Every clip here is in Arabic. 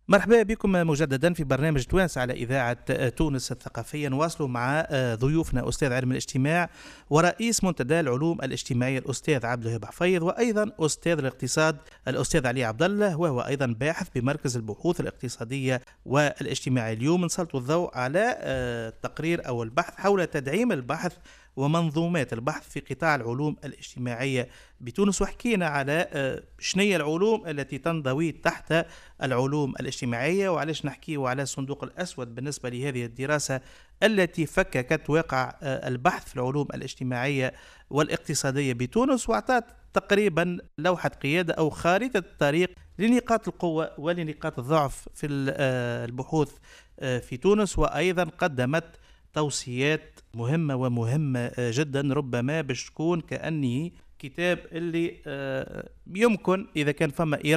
مرحبا بكم مجددا في برنامج توانس على إذاعة تونس الثقافية. نواصل مع ضيوفنا أستاذ علم الاجتماع ورئيس منتدى العلوم الاجتماعية الأستاذ عبد الوهاب حفيظ، وأيضا أستاذ الاقتصاد الأستاذ علي عبد الله، وهو أيضا باحث بمركز البحوث الاقتصادية والاجتماعية. اليوم نسلط الضوء على التقرير أو البحث حول تدعيم البحث ومنظومات البحث في قطاع العلوم الاجتماعية بتونس، وحكينا على شنية العلوم التي تنضوي تحت العلوم الاجتماعية، وعلاش نحكيه على الصندوق الأسود بالنسبة لهذه الدراسة التي فككت واقع البحث في العلوم الاجتماعية والاقتصادية بتونس، وأعطت تقريبا لوحة قيادة أو خارطة الطريق لنقاط القوة ولنقاط الضعف في البحوث في تونس، وأيضا قدمت توصيات مهمة جدا، ربما باش تكون كأنه كتاب اللي يمكن إذا كان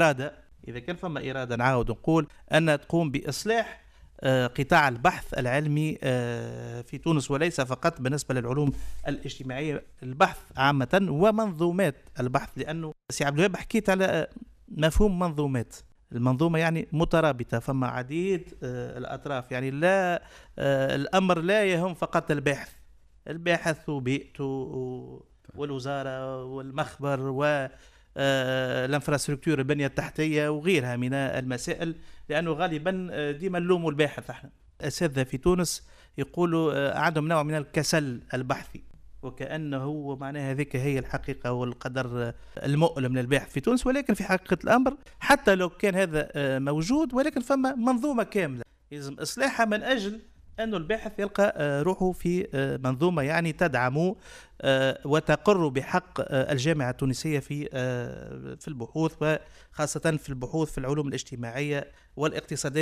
فما إرادة نعاود نقول أن تقوم بإصلاح قطاع البحث العلمي في تونس، وليس فقط بالنسبة للعلوم الاجتماعية، البحث عامة ومنظومات البحث. لأنه سي عبد الوهاب حكيت على مفهوم منظومات، المنظومة يعني مترابطة، فما عديد الأطراف، يعني لا الأمر لا يهم فقط الباحث وبيئته والوزارة والمخبر والانفراستركتور البنية التحتية وغيرها من المسائل، لأنه غالبا ديما نلوموا الباحث. احنا أساتذة في تونس يقولوا عندهم نوع من الكسل البحثي، وكأنه معناها هذيك هي الحقيقة والقدر المؤلم للباحث في تونس، ولكن في حقيقة الأمر حتى لو كان هذا موجود، ولكن فما منظومة كاملة يلزم إصلاحها من أجل أن الباحث يلقى روحه في منظومة يعني تدعم وتقر بحق الجامعة التونسية في البحوث، وخاصة في البحوث في العلوم الاجتماعية والاقتصادية.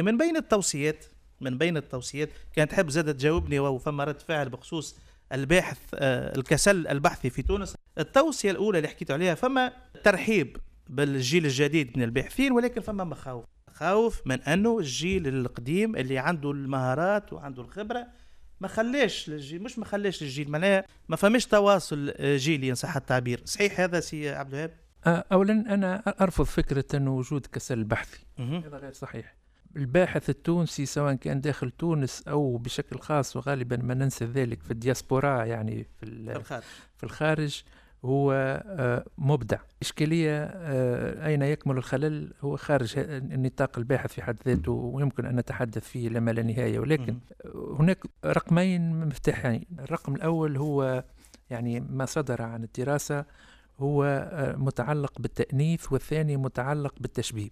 من بين التوصيات كانت تحب زادة تجاوبني وفما رد فعل بخصوص الباحث الكسل البحثي في تونس. التوصية الأولى اللي حكيت عليها، فما ترحيب بالجيل الجديد من الباحثين، ولكن فما مخاوف من أنه الجيل القديم اللي عنده المهارات وعنده الخبرة ما خليش للجيل معناها ما فمش تواصل جيلي إن صح التعبير. صحيح هذا سي عبد الوهاب؟ أولا أنا أرفض فكرة أنه وجود كسل بحثي، هذا غير صحيح. الباحث التونسي سواء كان داخل تونس أو بشكل خاص، وغالبا ما ننسى ذلك في الدياسبورا يعني في الخارج، هو مبدع. إشكالية أين يكمل الخلل هو خارج النطاق الباحث في حد ذاته، ويمكن أن نتحدث فيه لما لا نهاية، ولكن هناك رقمين مفتاحين. الرقم الأول هو يعني ما صدر عن الدراسة هو متعلق بالتأنيث، والثاني متعلق بالتشبيب.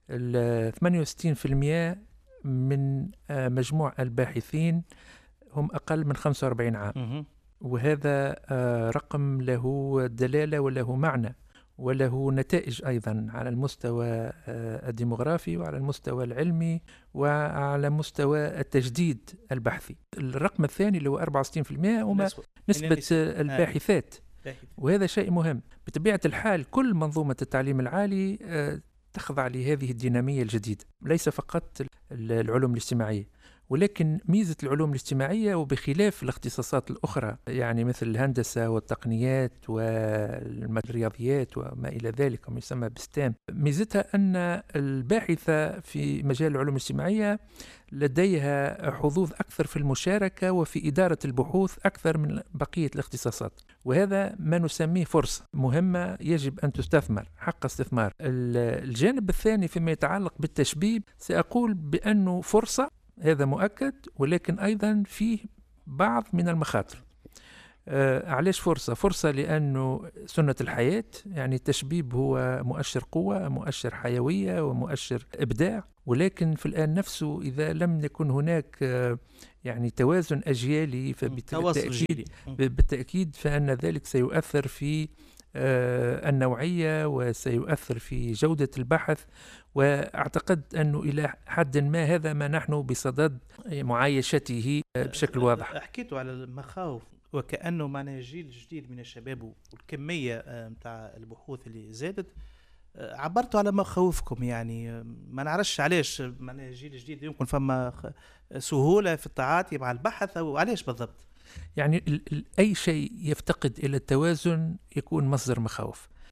68% من مجموع الباحثين هم أقل من 45 عام، وهذا رقم له دلالة وله معنى وله نتائج أيضا على المستوى الديموغرافي وعلى المستوى العلمي وعلى مستوى التجديد البحثي. الرقم الثاني اللي هو 64% هم نسبة الباحثات، وهذا شيء مهم. بطبيعة الحال كل منظومة التعليم العالي تخضع لهذه الدينامية الجديدة، ليس فقط العلوم الاجتماعية، ولكن ميزة العلوم الاجتماعية وبخلاف الاختصاصات الأخرى يعني مثل الهندسة والتقنيات والرياضيات وما إلى ذلك وما يسمى بستام، ميزتها أن الباحثة في مجال العلوم الاجتماعية لديها حظوظ أكثر في المشاركة وفي إدارة البحوث أكثر من بقية الاختصاصات، وهذا ما نسميه فرصة مهمة يجب أن تستثمر حق استثمار. الجانب الثاني فيما يتعلق بالتشبيب سأقول بأنه فرصة، هذا مؤكد، ولكن أيضا فيه بعض من المخاطر. علاش فرصة؟ لأنه سنة الحياة، يعني التشبيب هو مؤشر قوة، مؤشر حيوية ومؤشر إبداع، ولكن في الآن نفسه إذا لم يكن هناك يعني توازن أجيالي بالتأكيد فإن ذلك سيؤثر في النوعية وسيؤثر في جودة البحث، وأعتقد أنه إلى حد ما هذا ما نحن بصدد معايشته بشكل واضح. حكيتوا على المخاوف وكأنه معناه جيل جديد من الشباب والكمية متاع البحوث اللي زادت، عبرتوا على مخاوفكم، يعني ما نعرفش علاش معناه جيل جديد يمكن فما سهولة في التعاطي مع البحث، أو علاش بالضبط؟ يعني أي شيء يفتقد إلى التوازن يكون مصدر مخاوف.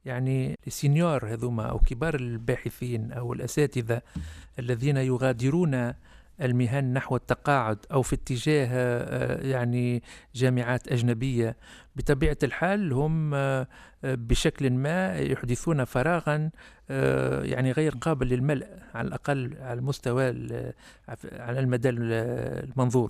يعني السينيور هذوما أو كبار الباحثين أو الأساتذة الذين يغادرون المهن نحو التقاعد أو في اتجاه يعني جامعات أجنبية، بطبيعة الحال هم بشكل ما يحدثون فراغا يعني غير قابل للملء، على الأقل على المستوى على المدى المنظور.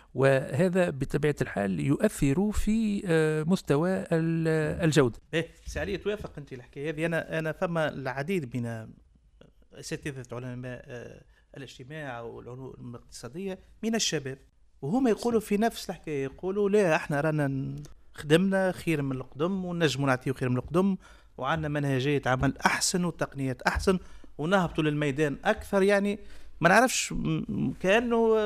وهذا بطبيعة الحال يؤثر في مستوى الجودة. سعلية توافق أنت الحكاية هذه. أنا فما العديد من أساتذة علماء الاجتماع والعلوم الاقتصادية من الشباب، وهم يقولوا في نفس الحكاية، يقولوا لا احنا رانا خدمنا خير من القدم ونجموا نعطيو خير من القدم، وعندنا منهجية عمل أحسن وتقنيات أحسن ونهبطوا للميدان أكثر. يعني ما نعرفش، كأنه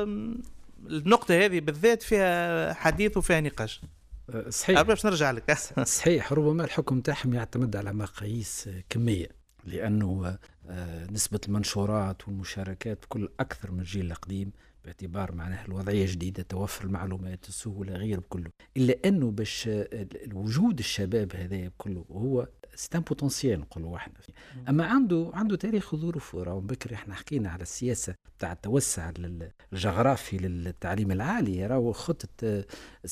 النقطة هذه بالذات فيها حديث وفيها نقاش. صحيح، باش نرجع لك. صحيح، ربما الحكم تاعهم يعتمد على مقاييس كمية، لأنه نسبة المنشورات والمشاركات كل أكثر من الجيل القديم، باعتبار معناها الوضعية جديدة، توفر المعلومات، السهولة، غير بكله. إلا أنه باش وجود الشباب هذا كله هو ستان بوتنسيال نقولوا احنا فيه. اما عنده تاريخ وظروف. راهو بكري احنا حكينا على السياسه تاع التوسع الجغرافي للتعليم العالي، راهو خطه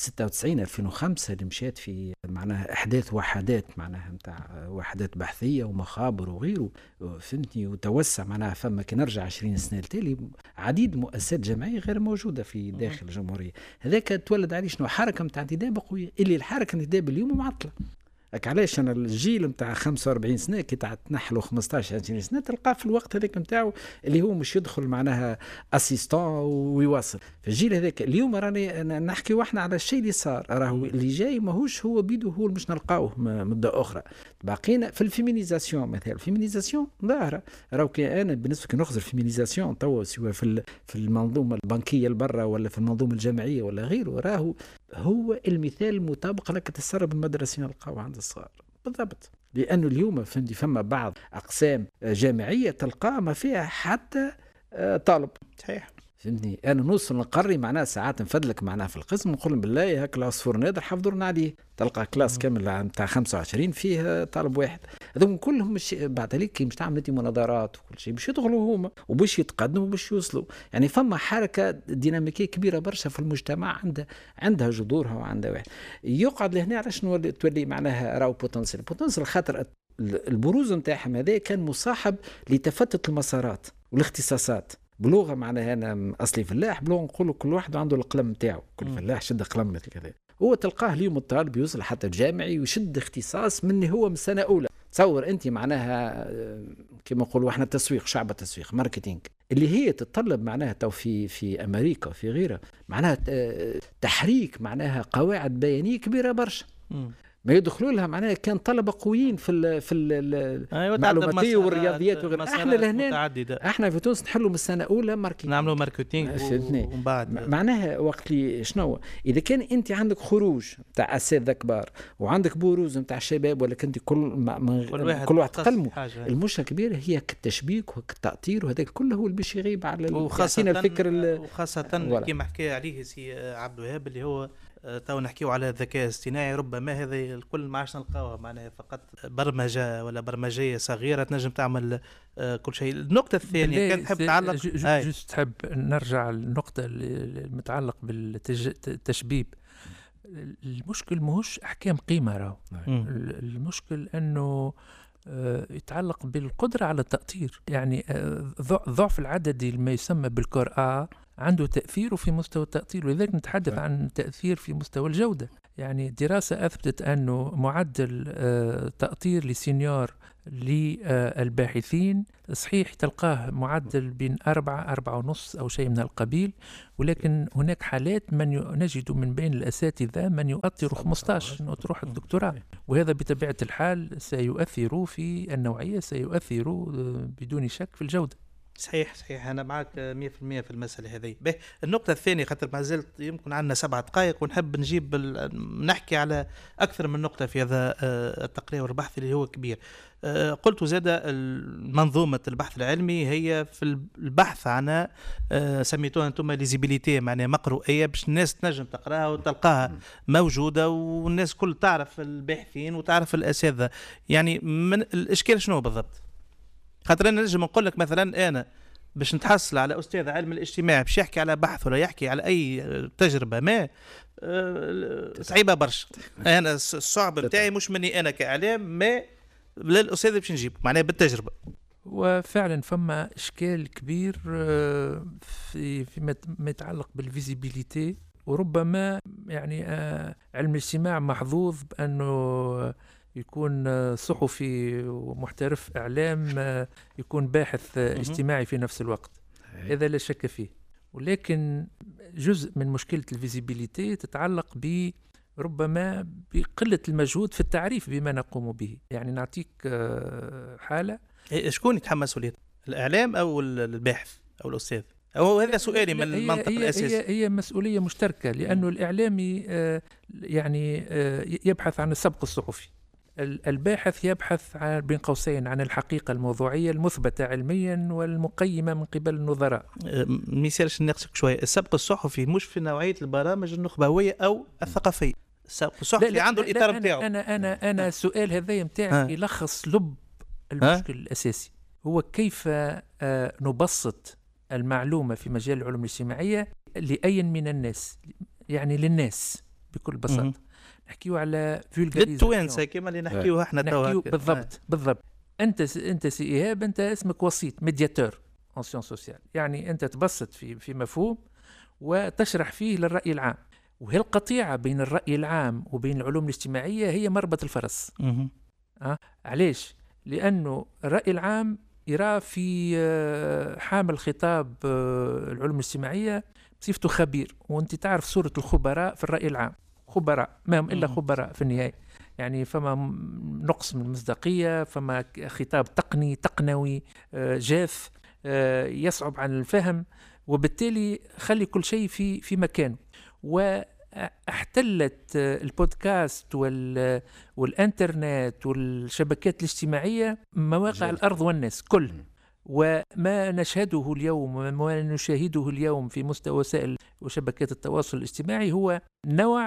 96 2005 اللي مشات في معناها احداث وحدات معناها نتاع وحدات بحثيه ومخابر وغيره، فهمتني، وتوسع معناها. فما كي نرجع 20 سنه التالي عديد مؤسسات جامعيه غير موجوده في داخل الجمهوريه. هذاك تولد عليه شنو؟ حركه نتاع انتداب قويه، اللي الحركه الانتداب اليوم معطله. علاش انا الجيل نتاع 45 سنه كي تنحلوا 15 20 سنه تلقاه في الوقت هذاك نتاعو اللي هو مش يدخل معناها اسيستون ويواصل. فالجيل هذاك اليوم راني نحكي واحنا على الشيء اللي صار، راهو اللي جاي ماهوش هو بيدو هو مش نلقاوه مده اخرى. باقينا في الفيمينيزاسيون مثلا، الفيمينيزاسيون ظاهره. راهو كي انا بالنسبه كي نخزر فيمينيزاسيون توا سواء في المنظومه البنكيه لبرا ولا في المنظومه الجامعيه ولا غيره، راهو هو المثال المطابق لك تسرب المدرسة نلقاو عند الصغار بالضبط. لأنه اليوم فهمتي فما بعض أقسام جامعية تلقى ما فيها حتى طالب. صحيح، فهمتني. أنا نوصل نقري معناها ساعات نفدلك معناها في القسم نقول بالله هاك العصفور نادر حفظرنا عليه، تلقى كلاس كامل بتاع 25 فيه طالب واحد. هذوم كلهم مش بعد هذيك مش تعمل انت مناظرات وكل شيء باش يدخلوا هما وباش يتقدموا وباش يوصلوا. يعني فما حركه ديناميكيه كبيره برشا في المجتمع، عندها جذورها وعندها واحد. يقعد لهنا على شنو تولي معناها راهو بوتنسيال خاطر البروز نتاعهم هذا كان مصاحب لتفتت المسارات والاختصاصات. بلغه معناها انا اصلي فلاح، بلغه نقولوا كل واحد عنده القلم نتاعو، كل فلاح شد قلم مثل كذا. هو تلقاه اليوم الطالب يوصل حتى الجامعي ويشد اختصاص من هو من سنه اولى. تصور انت معناها كما نقولوا احنا تسويق، شعب التسويق، ماركتينج، اللي هي تتطلب معناها تو في امريكا وفي غيرها معناها تحريك معناها قواعد بيانيه كبيره برشا. ما يدخلوا لها معناها كان طلبه قويين في المعلوماتيه والرياضيات وغيرها. احنا لهنا احنا في تونس نحلوا من السنه اولى نعملوا ماركتينج ومن بعد معناها وقت لي شنو اذا كان انت عندك خروج نتاع اساتذه كبار وعندك بروز نتاع الشباب، ولا كنت كل واحد تقلمه، المشكله الكبيره هي التشبيك والتاطير، وهذا كله هو اللي باش يغيب على الفكر. وخاصه كما حكى عليه سي عبد الوهاب اللي هو تو نحكيو على الذكاء الاصطناعي، ربما هذا الكل ما عادش نلقاوه معناها فقط برمجه ولا برمجيه صغيره تنجم تعمل كل شيء. النقطه الثانيه كان تحب تعلق جست تحب نرجع للنقطه المتعلق بالتشبيب. المشكل ماهوش احكام قيمه، راهو المشكل انه يتعلق بالقدره على التأطير. يعني ضعف العددي ما يسمى بالكور عنده تأثير في مستوى التأطير، ولذلك نتحدث عن تأثير في مستوى الجودة. يعني دراسة أثبتت أنه معدل تأطير لسينيور للباحثين صحيح تلقاه معدل بين 4.5 أو شيء من القبيل، ولكن هناك حالات من نجد من بين الأساتذة من يؤطر 15 تروح الدكتوراه، وهذا بطبيعة الحال سيؤثر في النوعية، سيؤثر بدون شك في الجودة. صحيح أنا معك 100% في المسألة هذه. به النقطة الثانية، خاطر ما زلت يمكن عندنا 7 دقائق ونحب نحكي على أكثر من نقطة في هذا التقرير والبحث اللي هو كبير. قلت زاد منظومة البحث العلمي هي في البحث عن سميتوها أنتم ليزيبيليتي، معناها مقروئية باش الناس تنجم تقراها وتلقاها موجودة والناس كل تعرف الباحثين وتعرف الأساتذة. يعني من الإشكال شنو بالضبط؟ خاطر أنا نجم نقول لك مثلا أنا باش نتحصل على أستاذ علم الاجتماع باش يحكي على بحث ولا يحكي على أي تجربة ما صعيبة برشا. أنا الصعب بتاعي مش مني أنا كإعلام، ما للأستاذ باش نجيبه معناه بالتجربة. وفعلا فما إشكال كبير فيما يتعلق بالفيزيبيليتي، وربما يعني علم الاجتماع محظوظ بأنه يكون صحفي ومحترف إعلام، يكون باحث اجتماعي في نفس الوقت، هذا لا شك فيه. ولكن جزء من مشكلة الفيزيبيليتي تتعلق ربما بقلة المجهود في التعريف بما نقوم به. يعني نعطيك حالة. شكون يتحمل مسؤولية الإعلام أو الباحث أو الأستاذ؟ أو هذا سؤالي من المنطق الأساسي. هي مسؤولية مشتركة، لأنه الإعلامي يعني يبحث عن السبق الصحفي، الباحث يبحث بين قوسين عن الحقيقة الموضوعية المثبتة علميا والمقيمة من قبل النظراء. ميسالش نقصك شوية، السبق الصحفي مش في نوعية البرامج النخبوية أو الثقافية، السبق الصحفي عنده الإطار بتاعه. أنا السؤال هذا متاعك يلخص لب المشكل الأساسي، هو كيف نبسط المعلومة في مجال العلوم الاجتماعية لأي من الناس، يعني للناس بكل بساطة. نحكيو على للتوانسة كما اللي نحكيو احنا توا. بالضبط. انت سي ايهاب، انت اسمك وسيط، ميدياتور ان سيونس سوسيال، يعني انت تبسط في مفهوم وتشرح فيه للرأي العام. وهي القطيعة بين الرأي العام وبين العلوم الاجتماعية هي مربط الفرس. علاش؟ لأنه الرأي العام يرى في حامل خطاب العلوم الاجتماعية بصفته خبير، وانت تعرف صورة الخبراء في الرأي العام، خبراء ما هم إلا خبراء في النهاية، يعني فما نقص من المصداقية، فما خطاب تقنوي جاف يصعب عن الفهم، وبالتالي خلي كل شيء في مكانه. واحتلت البودكاست والانترنت والشبكات الاجتماعية مواقع الأرض والناس كل. وما نشهده اليوم وما نشاهده اليوم في مستوى وسائل وشبكات التواصل الاجتماعي هو نوع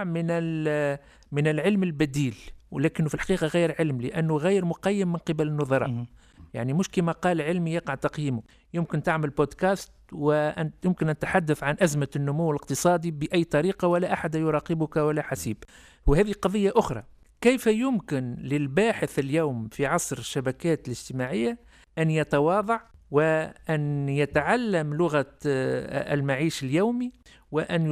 من العلم البديل، ولكنه في الحقيقة غير علم، لأنه غير مقيم من قبل النظراء. يعني مش كما قال علمي يقع تقييمه. يمكن تعمل بودكاست ويمكن أن تتحدث عن أزمة النمو الاقتصادي بأي طريقة ولا أحد يراقبك ولا حسيب، وهذه قضية أخرى. كيف يمكن للباحث اليوم في عصر الشبكات الاجتماعية أن يتواضع وأن يتعلم لغة المعيش اليومي وأن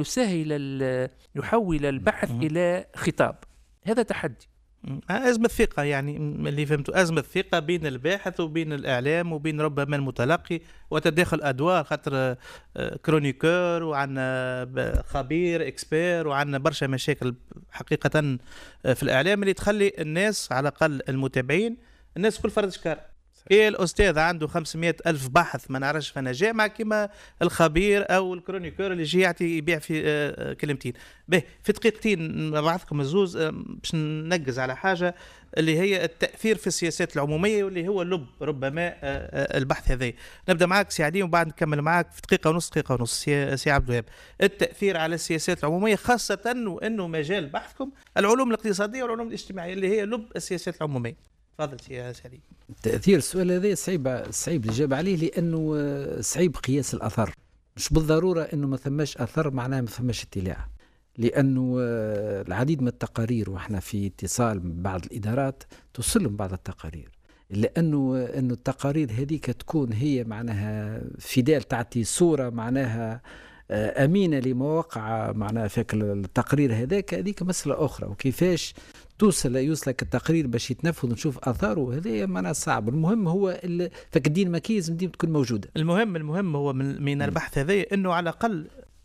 يحول البحث إلى خطاب؟ هذا تحدي. أزمة ثقة، يعني اللي فهمته أزمة ثقة بين الباحث وبين الإعلام وبين ربما المتلقي، وتداخل أدوار، خاطر كرونيكور وعنا خبير إكسبير وعنا برشا مشاكل حقيقة في الإعلام اللي تخلي الناس على الأقل المتابعين الناس كل فرد شكار. إيه الأستاذ عنده 500,000 بحث ما نعرفش فانا جامعة كما الخبير أو الكرونيكور اللي جي يبيع في كلمتين. به في دقيقتين بعضكم الزوز باش ننجز على حاجة اللي هي التأثير في السياسات العمومية واللي هو لب ربما البحث هذا. نبدأ معك سي علي وبعد نكمل معك في دقيقة ونص سي عبد الوهاب. التأثير على السياسات العمومية خاصة وأنه مجال بحثكم العلوم الاقتصادية والعلوم الاجتماعية اللي هي لب السياسات العمومية. تفضل يا سالي. تأثير السؤال هذا صعيب الإجابة عليه، لأنه صعيب قياس الأثر. مش بالضرورة أنه ما ثماش أثر معناه ما ثماش اطلاع، لأنه العديد من التقارير وإحنا في اتصال بعض الإدارات توصلهم بعض التقارير، لأنه التقارير هذيك تكون هي معناها فدال تعطي صورة معناها أمينة لما وقع معناها في التقرير هذيك مسألة أخرى. وكيفاش يوصلك التقرير باش يتنفذ ونشوف اثاره، هذا معناها صعب. المهم هو فك الدين مكيز ديما تكون موجوده. المهم هو من البحث هذا انه على الاقل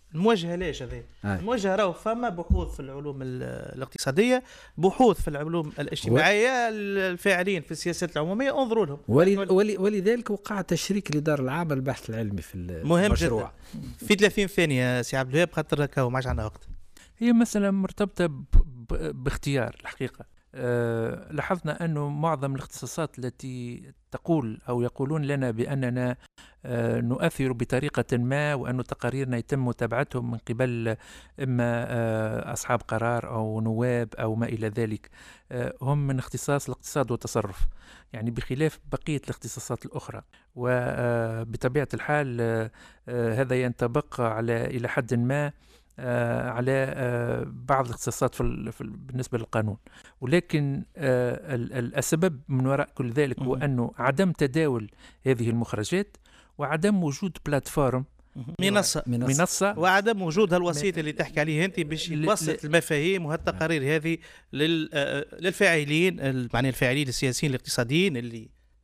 الموجهه ليش هذه؟ الموجهه راهو فما بحوث في العلوم الاقتصاديه، بحوث في العلوم الاجتماعيه، الفاعلين في السياسات العموميه انظروا لهم. ولذلك وقع تشريك لدار العام البحث العلمي في المشروع. مهم جدا. في 30 ثانيه سي عبد الوهاب خاطر كاو ما عادش عندنا وقت. هي مثلا مرتبطه باختيار الحقيقه. لاحظنا أنه معظم الاختصاصات التي تقول أو يقولون لنا بأننا نؤثر بطريقة ما، وأن تقاريرنا يتم متابعتهم من قبل إما أصحاب قرار أو نواب أو ما إلى ذلك، هم من اختصاص الاقتصاد والتصرف، يعني بخلاف بقية الاختصاصات الأخرى. وبطبيعة الحال هذا ينطبق إلى حد ما على بعض الاختصاصات بالنسبة للقانون، ولكن السبب من وراء كل ذلك هو أنه عدم تداول هذه المخرجات وعدم وجود بلاتفورم منصة وعدم وجود هالوسيط اللي تحكي عليه أنت باش يوصل المفاهيم وهالتقارير هذه للفاعلين، يعني الفاعلين السياسيين الاقتصاديين اللي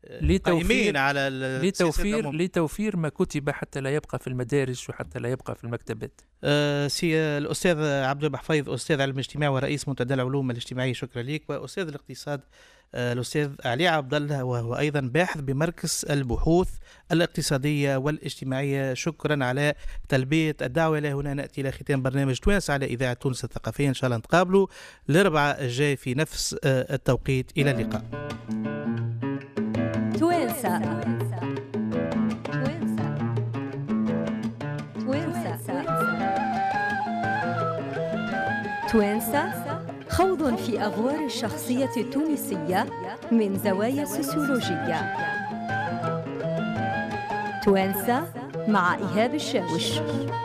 لتوفير ما كتب حتى لا يبقى في المدارس وحتى لا يبقى في المكتبات. سي الأستاذ عبد الوهاب حفيظ، أستاذ علم الاجتماع ورئيس منتدى العلوم الاجتماعية، شكرا لك. وأستاذ الاقتصاد الأستاذ علي عبد الله، وهو أيضا باحث بمركز البحوث الاقتصادية والاجتماعية، شكرا على تلبية الدعوة. إلى هنا نأتي إلى ختام برنامج توانسة على إذاعة تونس الثقافية. إن شاء الله نتقابلوا الأربعاء الجاي في نفس التوقيت. إلى اللقاء. توانسة خوض في أغوار الشخصية التونسية من زوايا سوسيولوجية. توانسة مع إيهاب الشاوش.